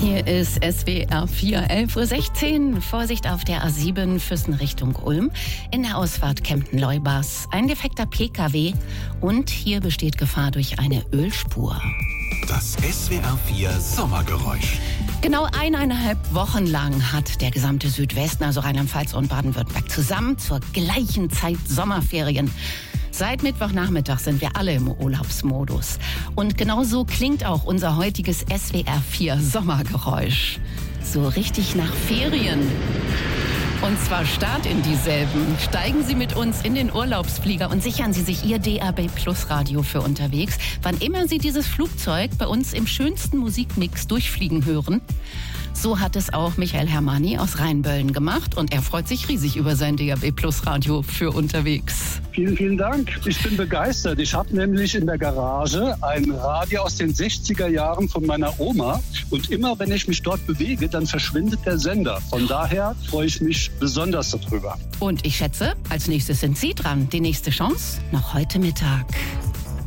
Hier ist SWR 4, 11.16 Uhr. Vorsicht auf der A7 Füssen Richtung Ulm. In der Ausfahrt Kempten-Leubers ein defekter PKW. Und hier besteht Gefahr durch eine Ölspur. Das SWR 4 Sommergeräusch. Genau 1,5 Wochen lang hat der gesamte Südwesten, also Rheinland-Pfalz und Baden-Württemberg, zusammen zur gleichen Zeit Sommerferien. Seit Mittwochnachmittag sind wir alle im Urlaubsmodus. Und genau so klingt auch unser heutiges SWR 4 Sommergeräusch. So richtig nach Ferien. Und zwar Start in dieselben. Steigen Sie mit uns in den Urlaubsflieger und sichern Sie sich Ihr DAB Plus Radio für unterwegs, wann immer Sie dieses Flugzeug bei uns im schönsten Musikmix durchfliegen hören. So hat es auch Michael Hermanni aus Rheinböllen gemacht und er freut sich riesig über sein DAB Plus Radio für unterwegs. Vielen, vielen Dank. Ich bin begeistert. Ich habe nämlich in der Garage ein Radio aus den 60er Jahren von meiner Oma und immer wenn ich mich dort bewege, dann verschwindet der Sender. Von daher freue ich mich besonders darüber. Und ich schätze, als nächstes sind Sie dran. Die nächste Chance noch heute Mittag.